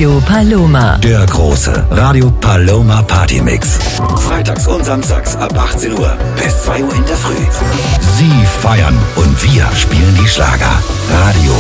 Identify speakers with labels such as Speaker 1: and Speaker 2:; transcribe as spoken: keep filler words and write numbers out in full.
Speaker 1: Radio Paloma.
Speaker 2: Der große Radio Paloma Partymix. Freitags und samstags ab achtzehn Uhr bis zwei Uhr in der Früh. Sie feiern und wir spielen die Schlager. Radio